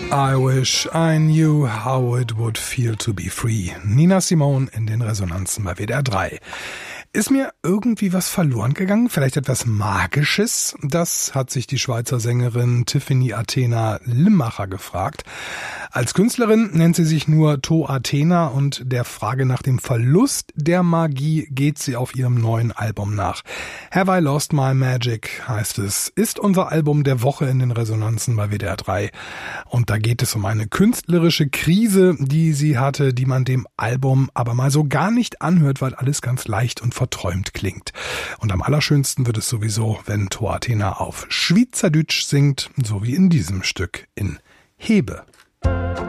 I wish I knew how it would feel to be free. Nina Simone in den Resonanzen bei WDR 3. Ist mir irgendwie was verloren gegangen? Vielleicht etwas Magisches? Das hat sich die Schweizer Sängerin Tiffany Athena Limmacher gefragt. Als Künstlerin nennt sie sich nur To Athena und der Frage nach dem Verlust der Magie geht sie auf ihrem neuen Album nach. Have I Lost My Magic heißt es, ist unser Album der Woche in den Resonanzen bei WDR 3. Und da geht es um eine künstlerische Krise, die sie hatte, die man dem Album aber mal so gar nicht anhört, weil alles ganz leicht und verträumt klingt. Und am allerschönsten wird es sowieso, wenn To Athena auf Schweizerdeutsch singt, so wie in diesem Stück in Hebe.